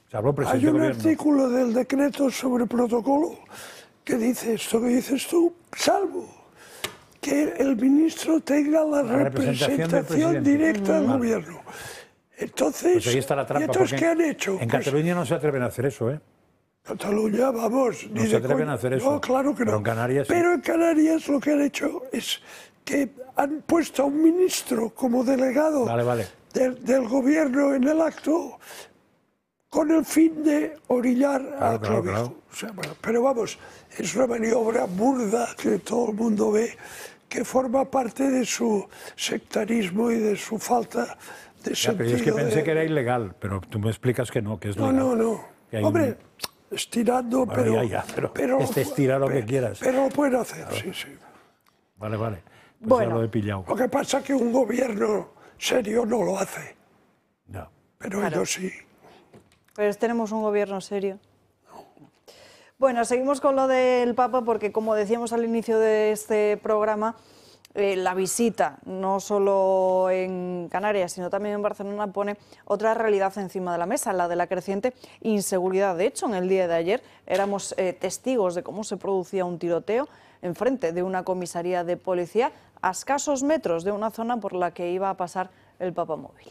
Salvo el presidente Hay un del gobierno. artículo del decreto sobre protocolo que dice esto que dices tú, salvo que el ministro tenga la representación del representación presidente. directa del gobierno. Entonces, Pues ahí está la trampa. ¿y entonces porque qué han hecho? En Pues, Cataluña no se atreven a hacer eso, ¿eh? Cataluña, vamos, No ni se de atreven coña. a hacer eso. No, claro que Pero no. en Canarias sí. Pero en Canarias lo que han hecho es que han puesto a un ministro como delegado Vale. del gobierno en el acto con el fin de orillar a Clavijo. Claro. O sea, bueno, pero vamos, es una maniobra burda que todo el mundo ve, que forma parte de su sectarismo y de su falta de Ya, sentido. pero yo es que pensé de... que era ilegal, pero tú me explicas que no, que es No, legal. no. Que hay Hombre, estirando, Bueno, pero estira lo que quieras. Pero lo pueden hacer, sí. Vale. Pues Bueno. ya lo he pillado. Lo que pasa es que un gobierno serio no lo hace, No. pero Claro. ellos sí. Pero tenemos un gobierno serio. Bueno, seguimos con lo del Papa porque, como decíamos al inicio de este programa, la visita, no solo en Canarias, sino también en Barcelona, pone otra realidad encima de la mesa, la de la creciente inseguridad. De hecho, en el día de ayer éramos testigos de cómo se producía un tiroteo enfrente de una comisaría de policía a escasos metros de una zona por la que iba a pasar el Papamóvil.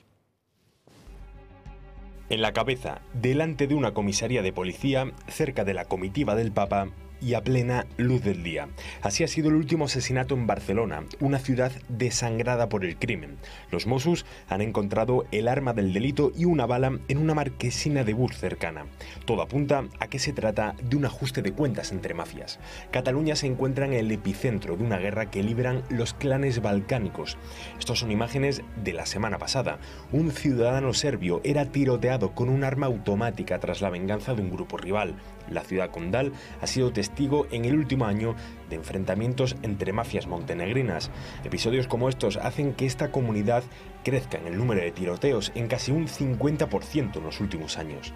En la cabeza, delante de una comisaría de policía, cerca de la comitiva del Papa y a plena luz del día. Así ha sido el último asesinato en Barcelona, una ciudad desangrada por el crimen. Los Mossos han encontrado el arma del delito y una bala en una marquesina de bus cercana. Todo apunta a que se trata de un ajuste de cuentas entre mafias. Cataluña se encuentra en el epicentro de una guerra que libran los clanes balcánicos. Estas son imágenes de la semana pasada. Un ciudadano serbio era tiroteado con un arma automática tras la venganza de un grupo rival. La ciudad condal ha sido testigo en el último año de enfrentamientos entre mafias montenegrinas. Episodios como estos hacen que esta comunidad crezca en el número de tiroteos en casi un 50% en los últimos años.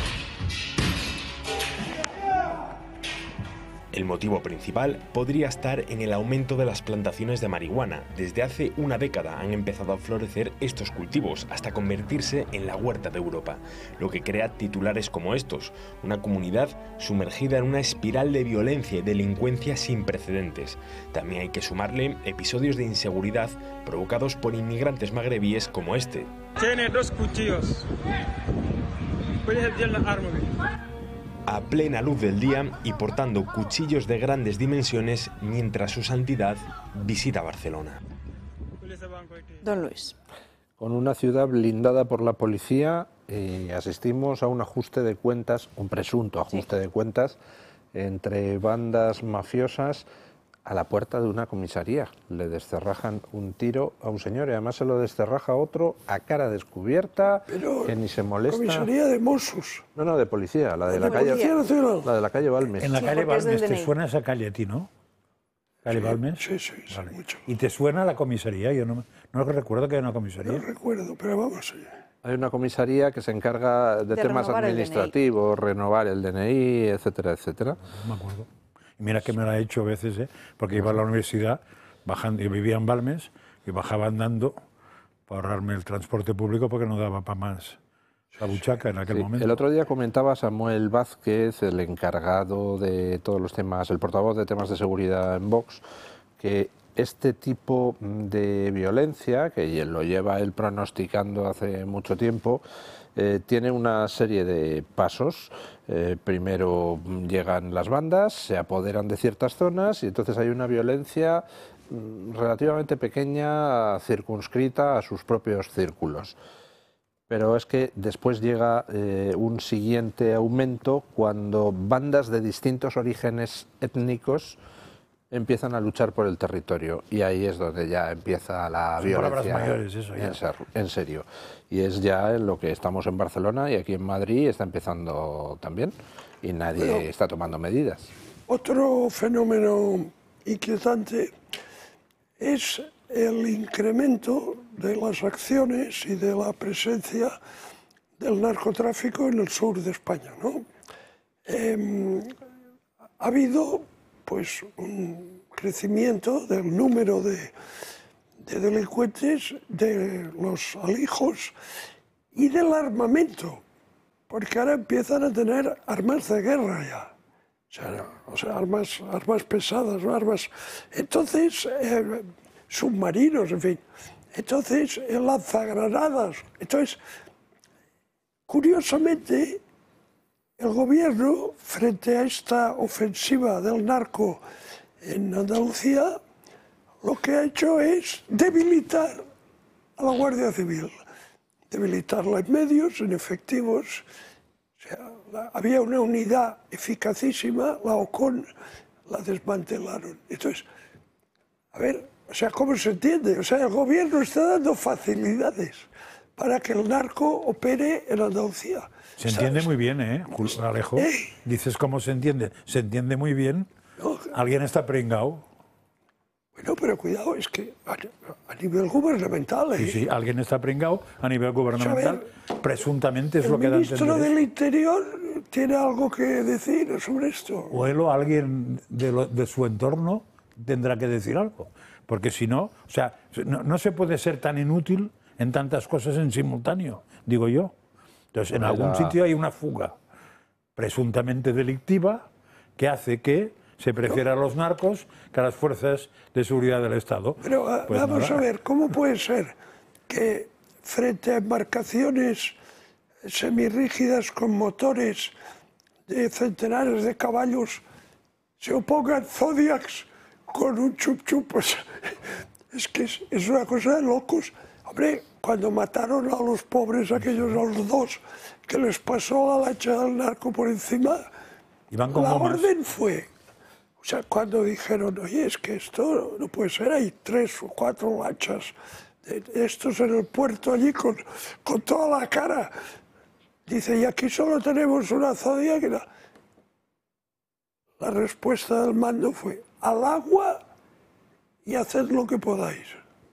El motivo principal podría estar en el aumento de las plantaciones de marihuana. Desde hace una década han empezado a florecer estos cultivos hasta convertirse en la huerta de Europa, lo que crea titulares como estos, una comunidad sumergida en una espiral de violencia y delincuencia sin precedentes. También hay que sumarle episodios de inseguridad provocados por inmigrantes magrebíes como este. Tiene 2 cuchillos. Puedes hacer la arma. A plena luz del día y portando cuchillos de grandes dimensiones mientras su santidad visita Barcelona. Don Luis. Con una ciudad blindada por la policía, asistimos a un ajuste de cuentas, un presunto ajuste de cuentas entre bandas mafiosas a la puerta de una comisaría. Le descerrajan un tiro a un señor y además se lo descerraja a otro a cara descubierta, Pero que ni se molesta. comisaría de Mossos. No, de policía, la de la Policía calle Nacional. la de la calle Balmes. En la Sí, calle porque es del Balmes, ¿te DNI. suena esa calle a ti, no? ¿Calle Balmes? Sí, Vale. mucho. ¿Y te suena la comisaría? Yo no recuerdo que haya una comisaría. No recuerdo, pero vamos. Hay una comisaría que se encarga de temas renovar el administrativos, renovar el DNI, etcétera, etcétera. No me acuerdo. Y mira que me lo ha hecho a veces, porque iba a la universidad, bajando, yo vivía en Balmes, y bajaba andando para ahorrarme el transporte público porque no daba para más la buchaca en aquel Sí, momento. el otro día comentaba Samuel Vázquez, el encargado de todos los temas, el portavoz de temas de seguridad en Vox, que este tipo de violencia, que lo lleva él pronosticando hace mucho tiempo, tiene una serie de pasos. Primero llegan las bandas, se apoderan de ciertas zonas y entonces hay una violencia relativamente pequeña, circunscrita a sus propios círculos. Pero es que después llega un siguiente aumento cuando bandas de distintos orígenes étnicos empiezan a luchar por el territorio y ahí es donde ya empieza la Son violencia palabras mayores, eso ya. en serio. Y es ya en lo que estamos en Barcelona y aquí en Madrid está empezando también y nadie está tomando medidas. Otro fenómeno inquietante es el incremento de las acciones y de la presencia del narcotráfico en el sur de España, ¿no? Ha habido pues un crecimiento del número de delincuentes, de los alijos y del armamento. porque ahora empiezan a tener armas de guerra ya. O sea, armas pesadas, ¿no? Entonces, submarinos, en fin. Entonces, lanzagranadas. Entonces, curiosamente, el gobierno, frente a esta ofensiva del narco en Andalucía, lo que ha hecho es debilitar a la Guardia Civil. Debilitarla en medios, en efectivos. O sea, había una unidad eficacísima, la OCON, la desmantelaron. Entonces, a ver, o sea, ¿cómo se entiende? O sea, el gobierno está dando facilidades para que el narco opere en Andalucía. Se entiende muy bien, Alejo? Dices cómo se entiende. Se entiende muy bien. No, Alguien está pringao. bueno, pero cuidado, es que a nivel gubernamental... Sí, alguien está pringao a nivel gubernamental. Presuntamente es lo que da a entender. ¿El ministro del Interior tiene algo que decir sobre esto? O él o alguien de su entorno tendrá que decir algo. Porque si no, o sea, no se puede ser tan inútil en tantas cosas en simultáneo, digo yo. Entonces, en algún sitio hay una fuga presuntamente delictiva que hace que se prefiera a los narcos que a las fuerzas de seguridad del Estado. Pero pues vamos nada. a ver, ¿cómo puede ser que frente a embarcaciones semirrígidas con motores de centenares de caballos se opongan Zodiacs con un chup-chup? O sea, es que es una cosa de locos. Hombre, cuando mataron a los pobres aquellos, a los dos, que les pasó la lancha del narco por encima, Iban con la gomas. orden fue... O sea, cuando dijeron, oye, es que esto no puede ser, hay 3 o 4 lanchas de estos en el puerto allí con toda la cara. Dice, y aquí solo tenemos una Zodiac. La respuesta del mando fue, al agua y haced lo que podáis.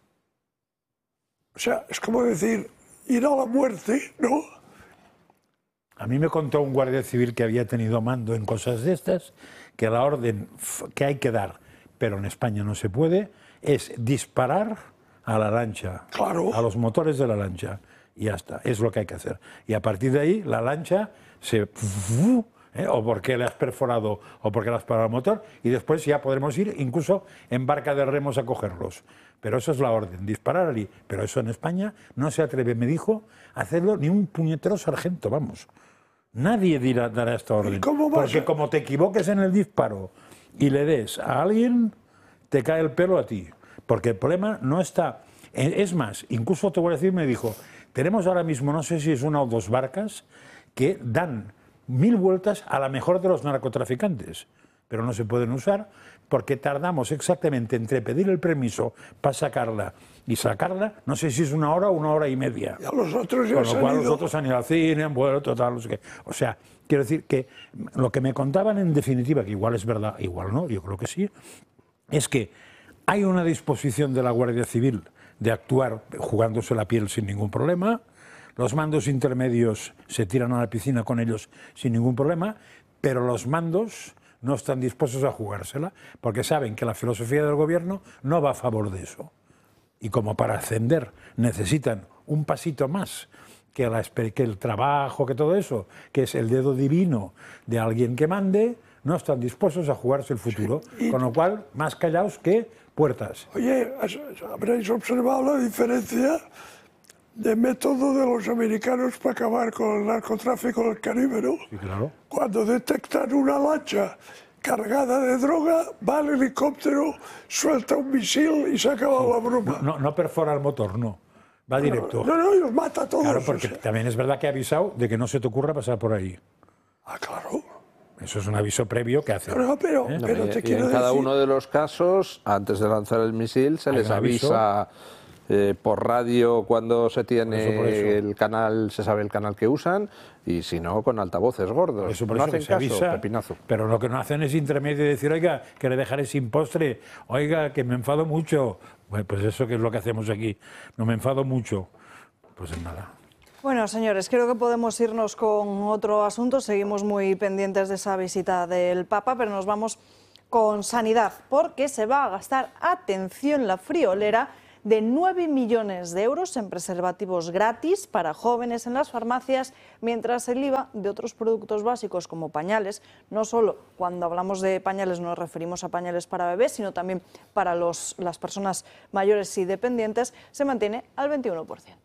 O sea, es como decir, ir a la muerte, ¿no? A mí me contó un guardia civil que había tenido mando en cosas de estas, que la orden que hay que dar, pero en España no se puede, es disparar a la lancha, Claro. a los motores de la lancha, y ya está, es lo que hay que hacer. Y a partir de ahí, la lancha se... o porque le has perforado o porque le has parado el motor, y después ya podremos ir incluso en barca de remos a cogerlos. Pero eso es la orden, disparar allí. Pero eso en España no se atreve, me dijo, a hacerlo ni un puñetero sargento, vamos. Nadie dará esta orden. cómo vas Porque a...? como te equivoques en el disparo y le des a alguien, te cae el pelo a ti. Porque el problema no está... Es más, incluso te voy a decir, me dijo, tenemos ahora mismo, no sé si es 1 o 2 barcas, que dan 1000 vueltas a la mejor de los narcotraficantes, pero no se pueden usar porque tardamos exactamente entre pedir el permiso para sacarla y sacarla, no sé si es 1 hora o 1 hora y media. Ya los otros ya Con se lo han cual ido. los otros han ido al cine, han vuelto, tal, no sé qué. O sea, quiero decir que lo que me contaban en definitiva, que igual es verdad, igual no, yo creo que sí, es que hay una disposición de la Guardia Civil de actuar jugándose la piel sin ningún problema, los mandos intermedios se tiran a la piscina con ellos sin ningún problema, pero los mandos no están dispuestos a jugársela porque saben que la filosofía del gobierno no va a favor de eso. Y como para ascender necesitan un pasito más que el trabajo, que todo eso, que es el dedo divino de alguien que mande, no están dispuestos a jugarse el futuro. Sí, con lo cual, más callados que puertas. Oye, habréis observado la diferencia de método de los americanos para acabar con el narcotráfico en el Caribe, ¿no? Sí, claro. Cuando detectan una lancha cargada de droga, va el helicóptero, suelta un misil y se acaba la broma. No perfora el motor, no. Va directo. No, y los mata a todos. Claro, porque o sea. también es verdad que he avisado de que no se te ocurra pasar por ahí. Ah, claro. Eso es un aviso previo que hace. No, pero te Y quiero en cada decir... uno de los casos, antes de lanzar el misil, se Hay les un aviso. avisa por radio cuando se tiene Por eso. el canal, se sabe el canal que usan, y si no, con altavoces gordos. Eso, por no eso hacen que se caso, avisa, pepinazo. pero lo que no hacen es intermedio y decir, oiga, que le dejaré sin postre, oiga, que me enfado mucho. Bueno, pues eso que es lo que hacemos aquí, no me enfado mucho. Pues nada. Bueno, señores, creo que podemos irnos con otro asunto. Seguimos muy pendientes de esa visita del Papa, pero nos vamos con sanidad, porque se va a gastar, atención, la friolera, de 9 millones de euros en preservativos gratis para jóvenes en las farmacias, mientras el IVA de otros productos básicos como pañales, no solo cuando hablamos de pañales nos referimos a pañales para bebés, sino también para las personas mayores y dependientes, se mantiene al 21%.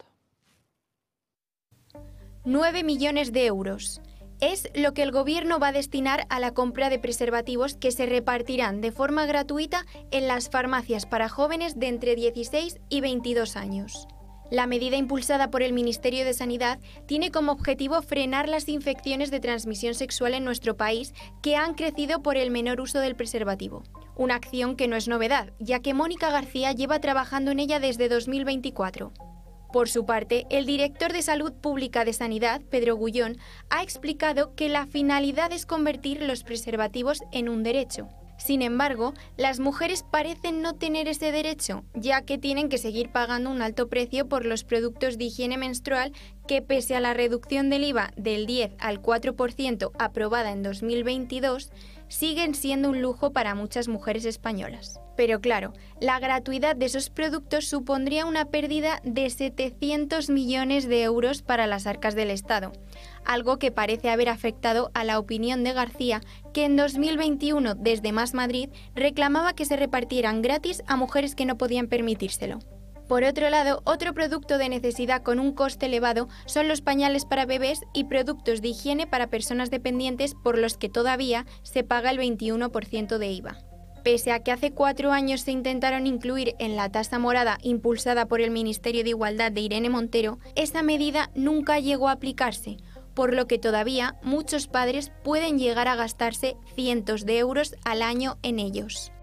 9 millones de euros. Es lo que el Gobierno va a destinar a la compra de preservativos que se repartirán de forma gratuita en las farmacias para jóvenes de entre 16 y 22 años. La medida impulsada por el Ministerio de Sanidad tiene como objetivo frenar las infecciones de transmisión sexual en nuestro país que han crecido por el menor uso del preservativo. Una acción que no es novedad, ya que Mónica García lleva trabajando en ella desde 2024. Por su parte, el director de Salud Pública de Sanidad, Pedro Gullón, ha explicado que la finalidad es convertir los preservativos en un derecho. Sin embargo, las mujeres parecen no tener ese derecho, ya que tienen que seguir pagando un alto precio por los productos de higiene menstrual que, pese a la reducción del IVA del 10 al 4% aprobada en 2022, siguen siendo un lujo para muchas mujeres españolas. Pero claro, la gratuidad de esos productos supondría una pérdida de 700 millones de euros para las arcas del Estado, algo que parece haber afectado a la opinión de García, que en 2021, desde Más Madrid, reclamaba que se repartieran gratis a mujeres que no podían permitírselo. Por otro lado, otro producto de necesidad con un coste elevado son los pañales para bebés y productos de higiene para personas dependientes, por los que todavía se paga el 21% de IVA. Pese a que hace 4 años se intentaron incluir en la tasa morada impulsada por el Ministerio de Igualdad de Irene Montero, esa medida nunca llegó a aplicarse, por lo que todavía muchos padres pueden llegar a gastarse cientos de euros al año en ellos.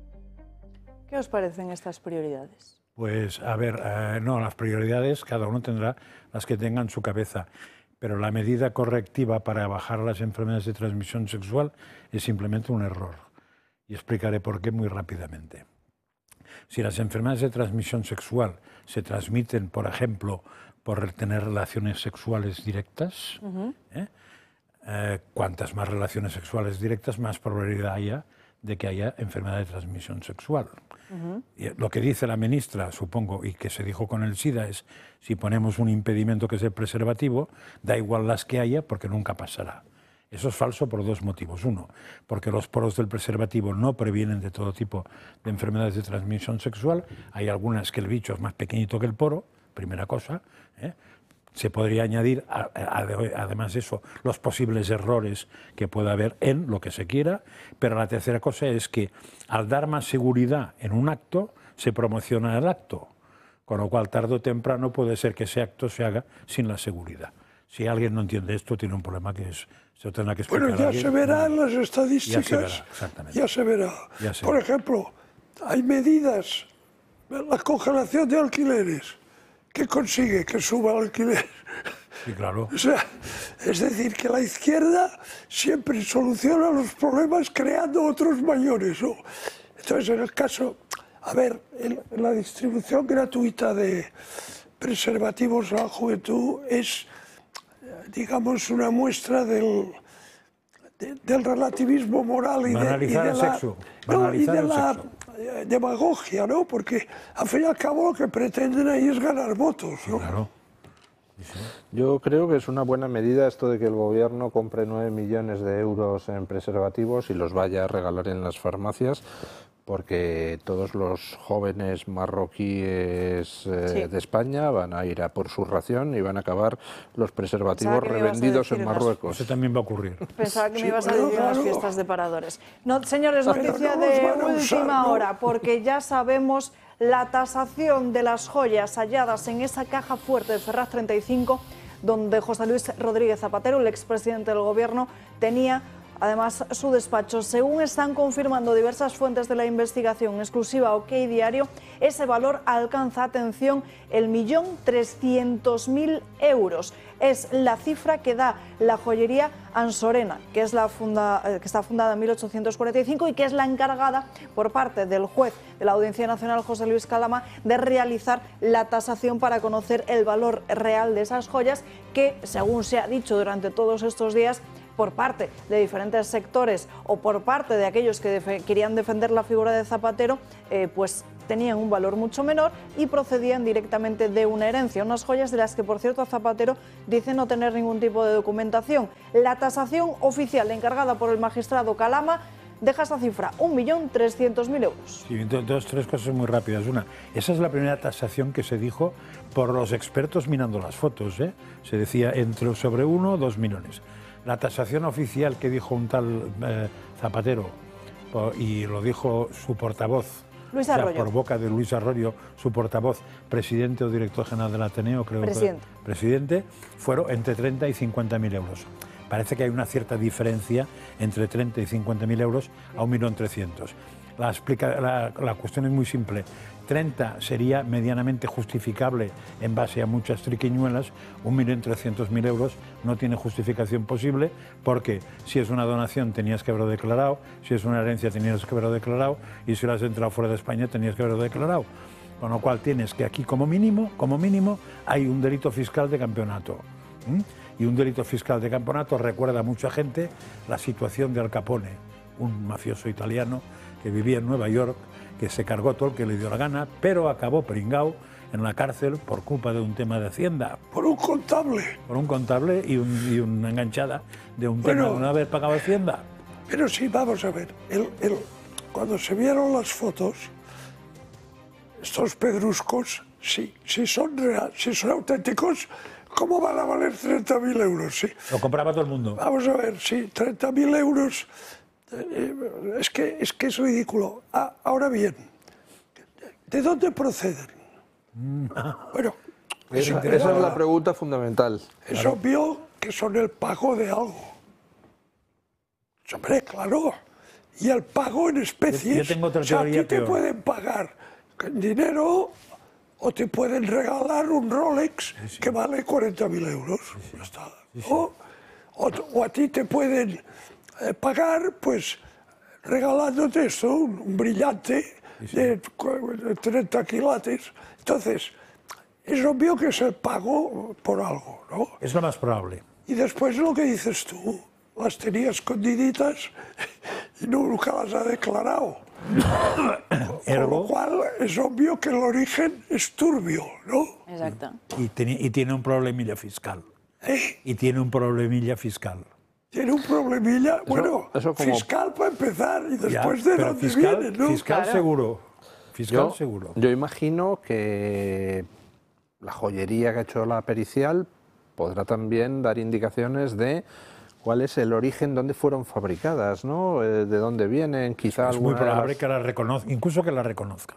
¿Qué os parecen estas prioridades? Pues, a ver, no, las prioridades cada uno tendrá las que tenga en su cabeza, pero la medida correctiva para bajar las enfermedades de transmisión sexual es simplemente un error. Y explicaré por qué muy rápidamente. Si las enfermedades de transmisión sexual se transmiten, por ejemplo, por tener relaciones sexuales directas, cuantas más relaciones sexuales directas, más probabilidad haya de que haya enfermedad de transmisión sexual. Y lo que dice la ministra, supongo, y que se dijo con el SIDA, es si ponemos un impedimento que es el preservativo, da igual las que haya porque nunca pasará. Eso es falso por 2 motivos. Uno, porque los poros del preservativo no previenen de todo tipo de enfermedades de transmisión sexual. Hay algunas que el bicho es más pequeñito que el poro, primera cosa. Se podría añadir, además de eso, los posibles errores que pueda haber en lo que se quiera. Pero la tercera cosa es que al dar más seguridad en un acto, se promociona el acto. Con lo cual, tarde o temprano, puede ser que ese acto se haga sin la seguridad. Si alguien no entiende esto, tiene un problema que se tendrá que explicar. Bueno, ya se verá en las estadísticas. Ya se verá, exactamente. Ya se verá. Por ejemplo, hay medidas, la congelación de alquileres, que consigue que suba el alquiler. Sí, claro. O sea, es decir, que la izquierda siempre soluciona los problemas creando otros mayores, ¿no? Entonces, en el caso, a ver, en la distribución gratuita de preservativos a la juventud es, digamos, una muestra del relativismo moral y de la demagogia, ¿no? Porque al fin y al cabo lo que pretenden ahí es ganar votos, ¿no? Claro. Yo creo que es una buena medida esto de que el gobierno compre 9 millones de euros en preservativos y los vaya a regalar en las farmacias, porque todos los jóvenes marroquíes de España van a ir a por su ración y van a acabar los preservativos revendidos en Marruecos. Eso también va a ocurrir. Pensaba que me ibas a decir las fiestas de paradores. No, señores, noticia de última hora, porque ya sabemos la tasación de las joyas halladas en esa caja fuerte de Ferraz 35, donde José Luis Rodríguez Zapatero, el expresidente del Gobierno, tenía además su despacho. Según están confirmando diversas fuentes de la investigación exclusiva OK Diario, ese valor alcanza, atención, 1.300.000 euros. Es la cifra que da la joyería Ansorena, que está fundada en 1845 y que es la encargada por parte del juez de la Audiencia Nacional, José Luis Calama, de realizar la tasación para conocer el valor real de esas joyas que, según se ha dicho durante todos estos días, por parte de diferentes sectores o por parte de aquellos que querían defender la figura de Zapatero, pues tenían un valor mucho menor y procedían directamente de una herencia. Unas joyas de las que, por cierto, Zapatero dice no tener ningún tipo de documentación. La tasación oficial encargada por el magistrado Calama deja esa cifra, 1.300.000 euros. Sí, tres cosas muy rápidas. Una, esa es la primera tasación que se dijo por los expertos mirando las fotos, ¿eh? Se decía sobre 1 o 2 millones. La tasación oficial que dijo un tal Zapatero, y lo dijo su portavoz, Luis Arroyo. por boca de Luis Arroyo, su portavoz, presidente o director general del Ateneo, creo Presidente. que presidente, fueron entre 30 y 50.000 euros. Parece que hay una cierta diferencia entre 30 y 50.000 euros a 1.300.000. La cuestión es muy simple. 30 sería medianamente justificable en base a muchas triquiñuelas, 1.300.000 euros no tiene justificación posible porque si es una donación tenías que haberlo declarado, si es una herencia tenías que haberlo declarado y si lo has entrado fuera de España tenías que haberlo declarado. Con lo cual tienes que aquí como mínimo hay un delito fiscal de campeonato. Y un delito fiscal de campeonato recuerda a mucha gente la situación de Al Capone, un mafioso italiano que vivía en Nueva York, que se cargó todo el que le dio la gana, pero acabó pringao en la cárcel por culpa de un tema de Hacienda. Por un contable. Por un contable y una enganchada de un tema de no haber pagado Hacienda. Pero sí, vamos a ver, cuando se vieron las fotos, estos pedruscos, si son reales, si son auténticos, ¿cómo van a valer 30.000 euros? Sí. Lo compraba todo el mundo. Vamos a ver, sí, 30.000 euros, es que es ridículo. Ahora bien, ¿de dónde proceden? Bueno, esa es la pregunta fundamental. Es obvio que son el pago de algo. Hombre, claro. Y el pago en especies. Yo tengo otra o sea, teoría a ti te pueden pagar en dinero o te pueden regalar un Rolex que vale 40.000 euros. Ya está. O a ti te pueden pagar, pues, regalándote esto, un brillante de 30 quilates. Entonces, es obvio que es el pago por algo, ¿no? Es lo más probable. Y después lo que dices tú, las tenía escondiditas y nunca las ha declarado. Con lo cual es obvio que el origen es turbio, ¿no? Exacto. Y tiene un problemilla fiscal. Y tiene un problemilla fiscal. Tiene un problemilla, eso como... fiscal para empezar y después de dónde viene, ¿no? Fiscal claro. Seguro. Fiscal seguro. Yo imagino que la joyería que ha hecho la pericial podrá también dar indicaciones de cuál es el origen, dónde fueron fabricadas, ¿no? De dónde vienen, quizá es muy probable que la reconozcan, incluso que la reconozcan.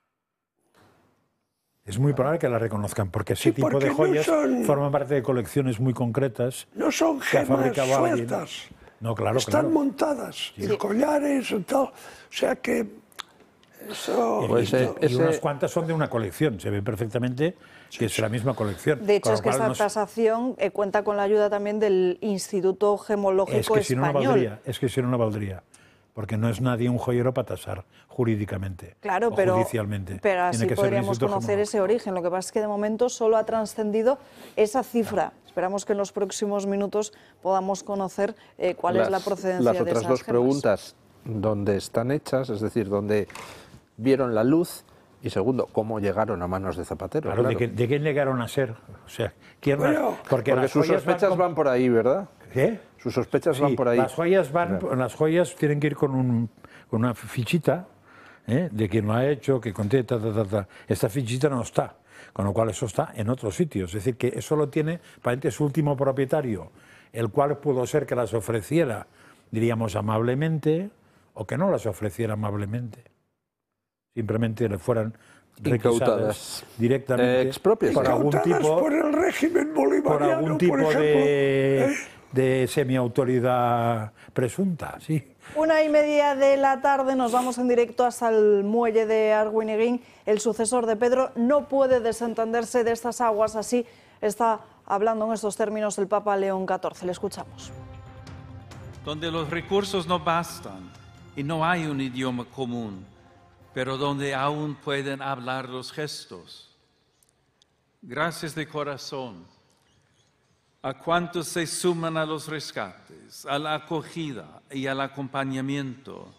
Es muy probable que la reconozcan, porque ese tipo de joyas forman parte de colecciones muy concretas. No son gemas sueltas. No, claro, están montadas, y collares y tal. O sea que eso... Y unas cuantas son de una colección, se ve perfectamente que es la misma colección. De hecho, es que esta tasación cuenta con la ayuda también del Instituto Gemológico Español. Es que si no, no valdría. Porque no es nadie un joyero para tasar jurídicamente, claro, judicialmente. Pero así podríamos conocer ese origen. Lo que pasa es que de momento solo ha trascendido esa cifra. Esperamos que en los próximos minutos podamos conocer cuál es la procedencia de esas gemas. Las otras dos preguntas, ¿dónde están hechas? Es decir, ¿dónde vieron la luz? Y segundo, ¿cómo llegaron a manos de Zapatero? Claro, ¿de quién llegaron a ser? O sea, ¿quién porque sus sospechas van por ahí, ¿verdad? ¿Qué? Sus sospechas van por ahí. Las joyas tienen que ir con una fichita de quién lo ha hecho, que contiene Esta fichita no está, con lo cual eso está en otro sitio. Es decir, que eso lo tiene aparentemente su último propietario, el cual pudo ser que las ofreciera, diríamos, amablemente, o que no las ofreciera amablemente. Simplemente le fueran requisadas directamente expropias por algún tipo, por el régimen bolivariano, por algún tipo de semiautoridad presunta, sí. 1:30 de la tarde, nos vamos en directo hasta el muelle de Arguineguín. El sucesor de Pedro no puede desentenderse de estas aguas, así está hablando en estos términos el Papa León XIV. Le escuchamos. Donde los recursos no bastan y no hay un idioma común, pero donde aún pueden hablar los gestos. Gracias de corazón a cuantos se suman a los rescates, a la acogida y al acompañamiento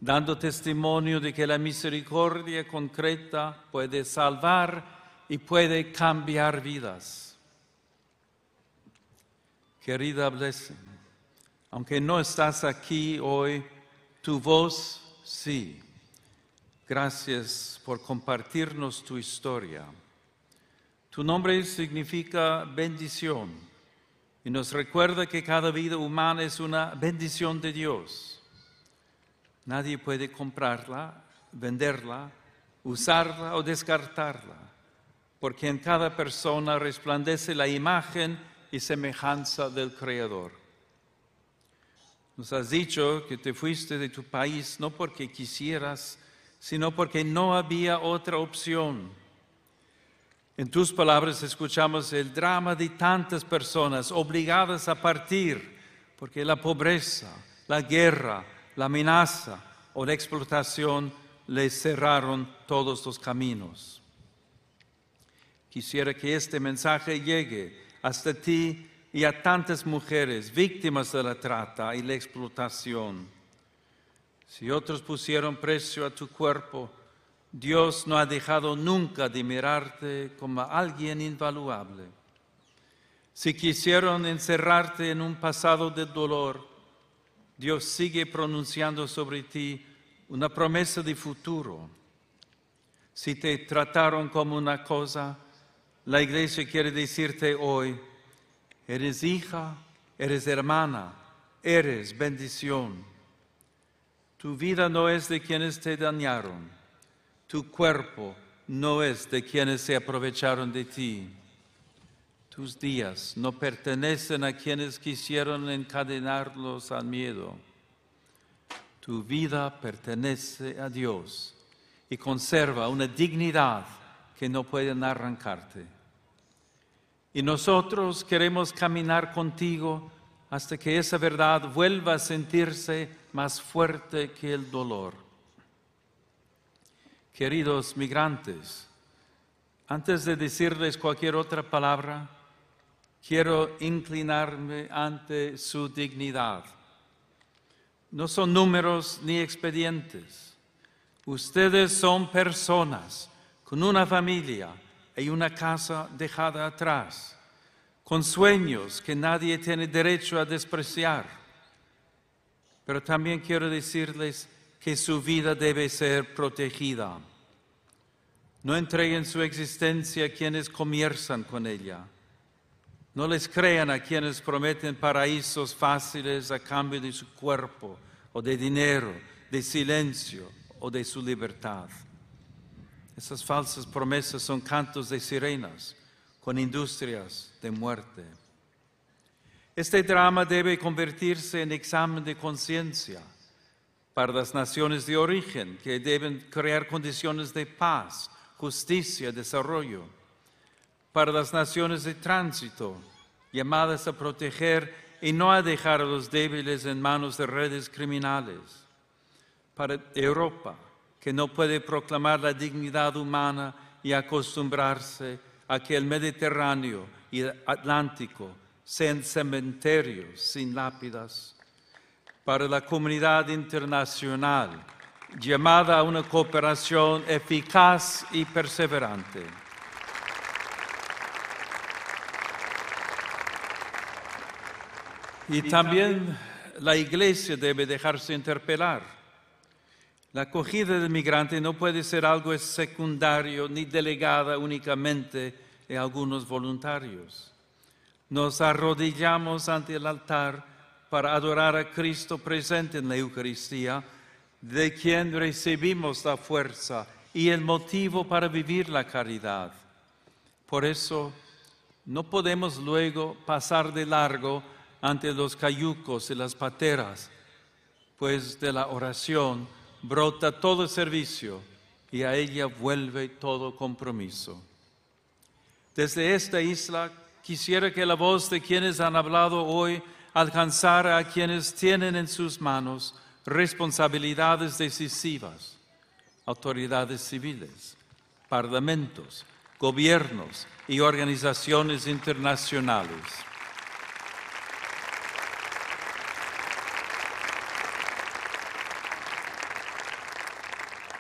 dando testimonio de que la misericordia concreta puede salvar y puede cambiar vidas. Querida Blessing, aunque no estás aquí hoy, tu voz sí. Gracias por compartirnos tu historia. Tu nombre significa bendición y nos recuerda que cada vida humana es una bendición de Dios. Nadie puede comprarla, venderla, usarla o descartarla, porque en cada persona resplandece la imagen y semejanza del Creador. Nos has dicho que te fuiste de tu país no porque quisieras, sino porque no había otra opción. En tus palabras escuchamos el drama de tantas personas obligadas a partir porque la pobreza, la guerra, la amenaza o la explotación les cerraron todos los caminos. Quisiera que este mensaje llegue hasta ti y a tantas mujeres víctimas de la trata y la explotación. Si otros pusieron precio a tu cuerpo, Dios no ha dejado nunca de mirarte como a alguien invaluable. Si quisieron encerrarte en un pasado de dolor, Dios sigue pronunciando sobre ti una promesa de futuro. Si te trataron como una cosa, la Iglesia quiere decirte hoy, eres hija, eres hermana, eres bendición. Tu vida no es de quienes te dañaron. Tu cuerpo no es de quienes se aprovecharon de ti. Tus días no pertenecen a quienes quisieron encadenarlos al miedo. Tu vida pertenece a Dios y conserva una dignidad que no pueden arrancarte. Y nosotros queremos caminar contigo hasta que esa verdad vuelva a sentirse más fuerte que el dolor. Queridos migrantes, antes de decirles cualquier otra palabra, quiero inclinarme ante su dignidad. No son números ni expedientes. Ustedes son personas con una familia y una casa dejada atrás, con sueños que nadie tiene derecho a despreciar. Pero también quiero decirles que su vida debe ser protegida. No entreguen su existencia a quienes comienzan con ella. No les crean a quienes prometen paraísos fáciles a cambio de su cuerpo, o de dinero, de silencio o de su libertad. Esas falsas promesas son cantos de sirenas con industrias de muerte. Este drama debe convertirse en examen de conciencia para las naciones de origen, que deben crear condiciones de paz, justicia, desarrollo. Para las naciones de tránsito, llamadas a proteger y no a dejar a los débiles en manos de redes criminales. Para Europa, que no puede proclamar la dignidad humana y acostumbrarse a que el Mediterráneo y el Atlántico sean cementerios sin lápidas. Para la comunidad internacional, llamada a una cooperación eficaz y perseverante. Y también la Iglesia debe dejarse interpelar. La acogida del migrante no puede ser algo secundario ni delegada únicamente a algunos voluntarios. Nos arrodillamos ante el altar para adorar a Cristo presente en la Eucaristía, de quien recibimos la fuerza y el motivo para vivir la caridad. Por eso, no podemos luego pasar de largo ante los cayucos y las pateras, pues de la oración brota todo servicio y a ella vuelve todo compromiso. Desde esta isla quisiera que la voz de quienes han hablado hoy alcanzara a quienes tienen en sus manos responsabilidades decisivas, autoridades civiles, parlamentos, gobiernos y organizaciones internacionales.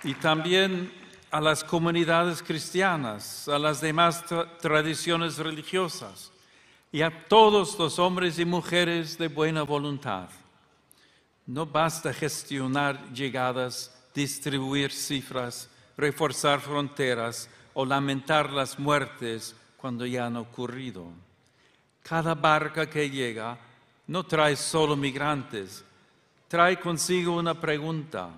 y también a las comunidades cristianas, a las demás tradiciones religiosas y a todos los hombres y mujeres de buena voluntad. No basta gestionar llegadas, distribuir cifras, reforzar fronteras o lamentar las muertes cuando ya han ocurrido. Cada barca que llega no trae solo migrantes, trae consigo una pregunta.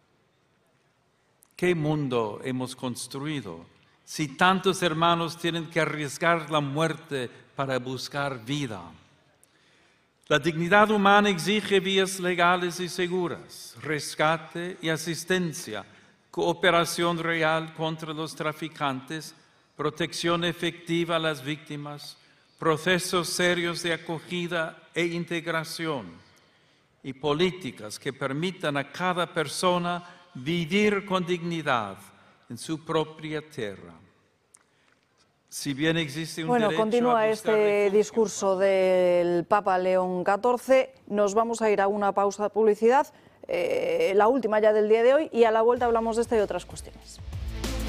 ¿Qué mundo hemos construido si tantos hermanos tienen que arriesgar la muerte para buscar vida? La dignidad humana exige vías legales y seguras, rescate y asistencia, cooperación real contra los traficantes, protección efectiva a las víctimas, procesos serios de acogida e integración y políticas que permitan a cada persona vivir con dignidad en su propia tierra. Si bien existe un derecho continúa a buscar este refugio, discurso del Papa León XIV. Nos vamos a ir a una pausa de publicidad, la última ya del día de hoy, y a la vuelta hablamos de esta y otras cuestiones.